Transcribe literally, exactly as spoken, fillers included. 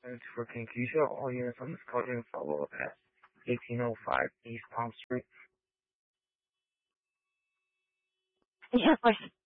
And for Kinkisha, all units on this cauldron follow up at eighteen oh five East Palm Street. Yeah, of course.